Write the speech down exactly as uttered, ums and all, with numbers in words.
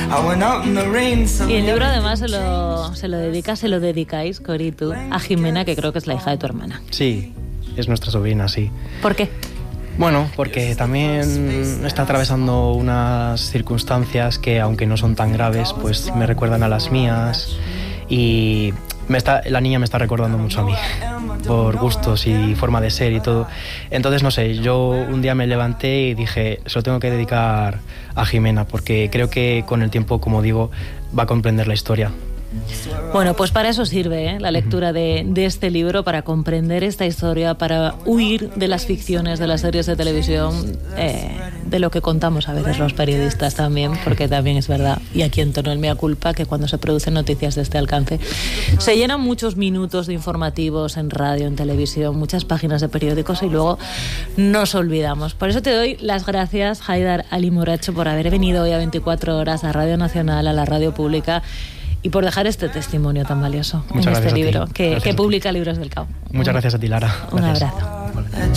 Y el libro además se lo, se lo dedica, se lo dedicáis, Cori y tú, a Jimena, que creo que es la hija de tu hermana. Sí, es nuestra sobrina, sí. ¿Por qué? Bueno, porque también está atravesando unas circunstancias que, aunque no son tan graves, pues me recuerdan a las mías y me está, la niña me está recordando mucho a mí, por gustos y forma de ser y todo. Entonces, no sé, yo un día me levanté y dije, se lo tengo que dedicar a Jimena, porque creo que con el tiempo, como digo, va a comprender la historia. Bueno, pues para eso sirve ¿eh? la lectura de, de este libro, para comprender esta historia, para huir de las ficciones, de las series de televisión, eh, de lo que contamos a veces los periodistas también, porque también es verdad, y aquí entono el mea culpa, que cuando se producen noticias de este alcance, se llenan muchos minutos de informativos en radio, en televisión, muchas páginas de periódicos y luego nos olvidamos. Por eso te doy las gracias, Haidar Ali Moracho, por haber venido hoy a veinticuatro horas a Radio Nacional, a la radio pública, y por dejar este testimonio tan valioso. Muchas en este libro que, que publica Libros del Cabo. Muchas gracias a ti, Lara. Un gracias. abrazo.